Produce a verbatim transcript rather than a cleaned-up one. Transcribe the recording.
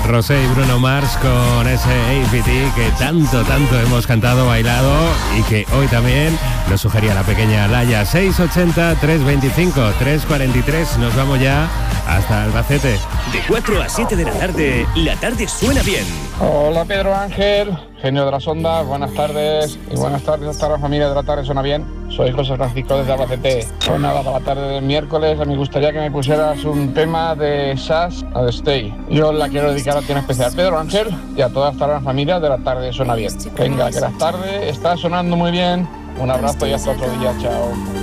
Rosé y Bruno Mars con ese A P T que tanto, tanto hemos cantado, bailado y que hoy también nos sugería la pequeña Laia. Seis ochenta, trescientos veinticinco, trescientos cuarenta y tres. Nos vamos ya hasta Albacete. De cuatro a siete de la tarde, la tarde suena bien. Hola Pedro Ángel, genio de las ondas, buenas tardes y buenas tardes a toda la familia de la tarde suena bien. Soy José Francisco desde Albacete. Pues nada, para la tarde del miércoles a mí me gustaría que me pusieras un tema de Sash a The Stay. Yo la quiero dedicar a ti en especial, Pedro Ángel, y a toda esta gran familia de la tarde suena bien. Venga, que la tarde está sonando muy bien. Un abrazo y hasta otro día, chao.